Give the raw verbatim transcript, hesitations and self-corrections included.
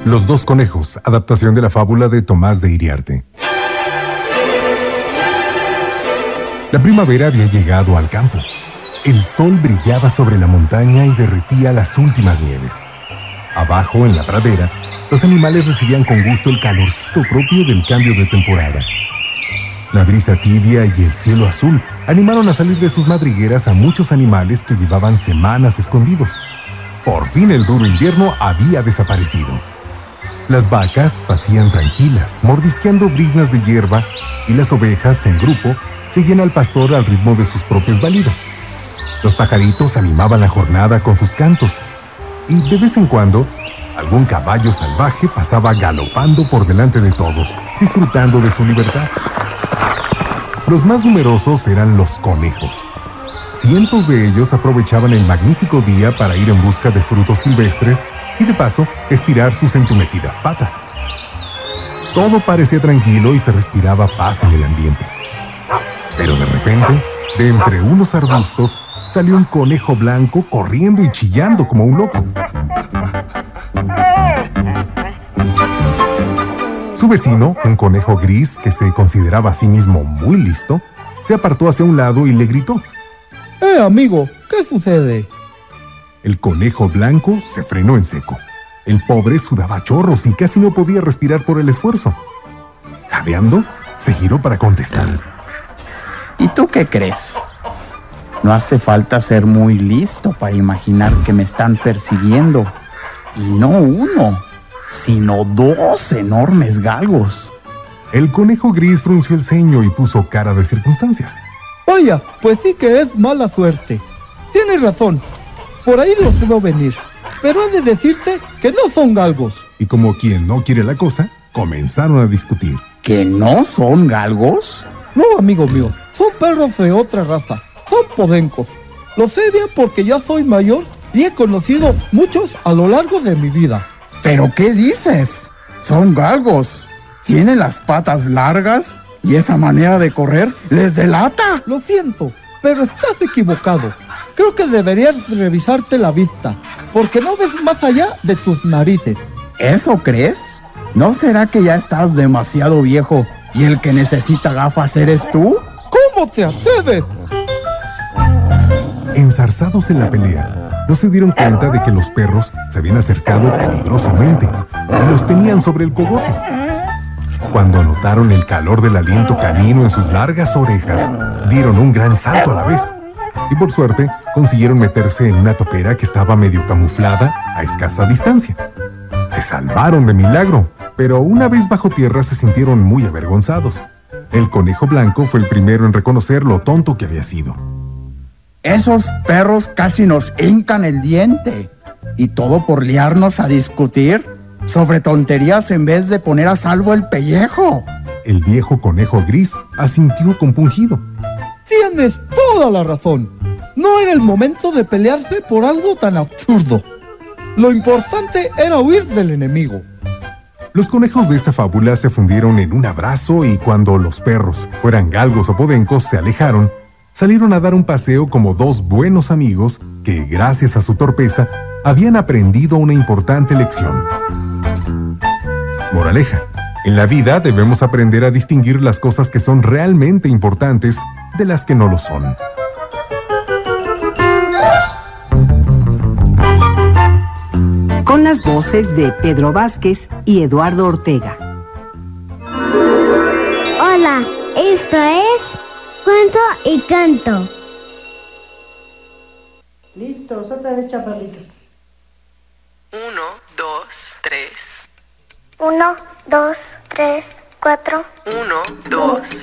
Los dos conejos, adaptación de la fábula de Tomás de Iriarte. La primavera había llegado al campo. El sol brillaba sobre la montaña y derretía las últimas nieves. Abajo, en la pradera, los animales recibían con gusto el calorcito propio del cambio de temporada. La brisa tibia y el cielo azul animaron a salir de sus madrigueras a muchos animales que llevaban semanas escondidos. Por fin el duro invierno había desaparecido. Las vacas pacían tranquilas, mordisqueando briznas de hierba, y las ovejas, en grupo, seguían al pastor al ritmo de sus propios balidos. Los pajaritos animaban la jornada con sus cantos, y de vez en cuando, algún caballo salvaje pasaba galopando por delante de todos, disfrutando de su libertad. Los más numerosos eran los conejos. Cientos de ellos aprovechaban el magnífico día para ir en busca de frutos silvestres y, de paso, estirar sus entumecidas patas. Todo parecía tranquilo y se respiraba paz en el ambiente. Pero de repente, de entre unos arbustos, salió un conejo blanco corriendo y chillando como un loco. Su vecino, un conejo gris que se consideraba a sí mismo muy listo, se apartó hacia un lado y le gritó: ¡Eh, amigo! ¿Qué sucede? El conejo blanco se frenó en seco. El pobre sudaba a chorros y casi no podía respirar por el esfuerzo. Jadeando, se giró para contestar. ¿Y tú qué crees? No hace falta ser muy listo para imaginar que me están persiguiendo. Y no uno, sino dos enormes galgos. El conejo gris frunció el ceño y puso cara de circunstancias. Vaya, pues sí que es mala suerte. Tienes razón, por ahí los veo venir. Pero he de decirte que no son galgos. Y como quien no quiere la cosa, comenzaron a discutir. ¿Que no son galgos? No, amigo mío, son perros de otra raza. Son podencos. Lo sé bien porque ya soy mayor y he conocido muchos a lo largo de mi vida. ¿Pero qué dices? Son galgos. Tienen las patas largas y esa manera de correr les delata. Lo siento, pero estás equivocado. Creo que deberías revisarte la vista, porque no ves más allá de tus narices. ¿Eso crees? ¿No será que ya estás demasiado viejo y el que necesita gafas eres tú? ¿Cómo te atreves? Enzarzados en la pelea, no se dieron cuenta de que los perros se habían acercado peligrosamente y los tenían sobre el cogote. Cuando notaron el calor del aliento canino en sus largas orejas, dieron un gran salto a la vez. Y por suerte, consiguieron meterse en una topera que estaba medio camuflada a escasa distancia. Se salvaron de milagro, pero una vez bajo tierra se sintieron muy avergonzados. El conejo blanco fue el primero en reconocer lo tonto que había sido. Esos perros casi nos hincan el diente. Y todo por liarnos a discutir sobre tonterías en vez de poner a salvo el pellejo. El viejo conejo gris asintió compungido. Tienes toda la razón. No era el momento de pelearse por algo tan absurdo. Lo importante era huir del enemigo. Los conejos de esta fábula se fundieron en un abrazo y cuando los perros, fueran galgos o podencos, se alejaron, salieron a dar un paseo como dos buenos amigos que, gracias a su torpeza, habían aprendido una importante lección. Moraleja: en la vida debemos aprender a distinguir las cosas que son realmente importantes de las que no lo son. Con las voces de Pedro Vázquez y Eduardo Ortega. Hola, esto es Cuento y Canto. Listos, otra vez, chaparritos. Uno, dos, tres. Uno, dos, tres, cuatro. Uno, dos,